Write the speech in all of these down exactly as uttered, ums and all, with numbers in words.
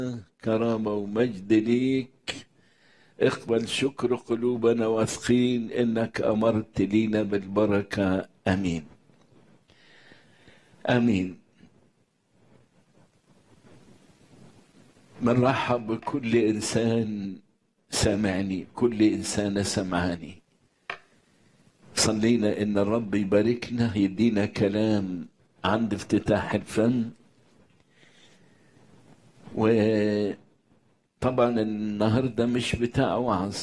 كرامة ومجد ليك. اقبل شكر قلوبنا واثقين انك امرت لينا بالبركة. امين امين. بنرحب بكل انسان سمعني، كل انسانة سمعاني. صلينا ان الرب يباركنا، يدينا كلام عند افتتاح الفم. وطبعا النهاردة مش بتاع وعظ،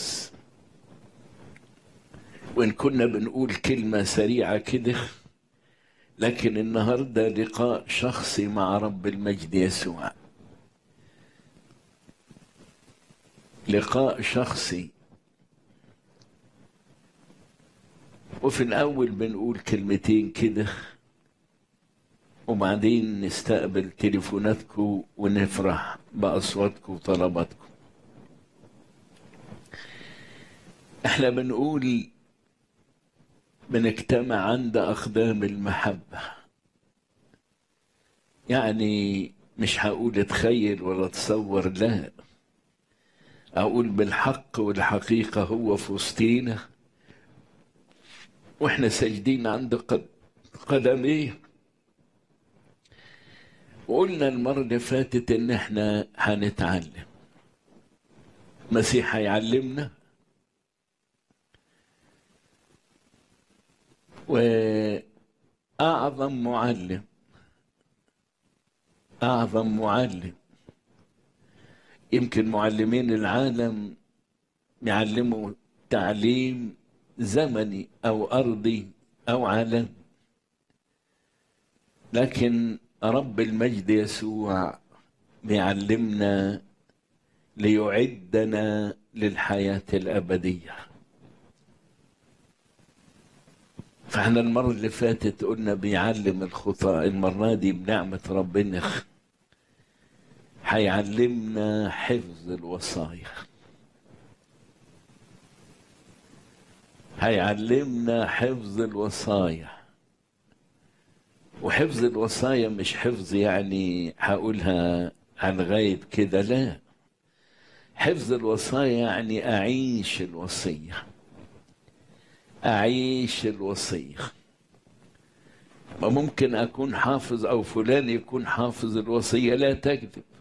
وإن كنا بنقول كلمة سريعة كده، لكن النهاردة لقاء شخصي مع رب المجد يسوع. لقاء شخصي. وفي الأول بنقول كلمتين كده، وبعدين نستقبل تليفوناتكم ونفرح بأصواتكم وطلباتكم. احنا بنقول بنجتمع عند أقدام المحبة. يعني مش هقول اتخيل ولا تصور، لا، أقول بالحق والحقيقة هو في وسطينا، واحنا ساجدين عند قدميه. وقلنا المرة اللي فاتت ان احنا هنتعلم. مسيح هيعلمنا، وأعظم معلم، أعظم معلم. يمكن معلمين العالم يعلموا تعليم زمني أو أرضي أو عالمي، لكن رب المجد يسوع بيعلمنا ليعدنا للحياة الأبدية. فاحنا المرة اللي فاتت قلنا بيعلم الخطاة، المرة دي بنعمة ربنا هيعلمنا حفظ الوصايا. هيعلمنا حفظ الوصايا. وحفظ الوصايا مش حفظ يعني هقولها عن غيب كده، لا. حفظ الوصايا يعني أعيش الوصية. أعيش الوصية. وممكن أكون حافظ أو فلان يكون حافظ الوصية لا تكذب،